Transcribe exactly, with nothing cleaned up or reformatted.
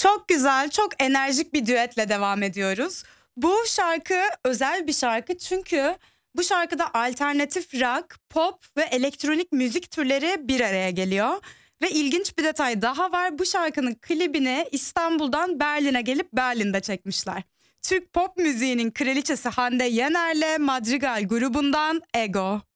Çok güzel, çok enerjik bir düetle devam ediyoruz. Bu şarkı özel bir şarkı çünkü bu şarkıda alternatif rock, pop ve elektronik müzik türleri bir araya geliyor. Ve ilginç bir detay daha var. Bu şarkının klibini İstanbul'dan Berlin'e gelip Berlin'de çekmişler. Türk pop müziğinin kraliçesi Hande Yener'le Madrigal grubundan Ego.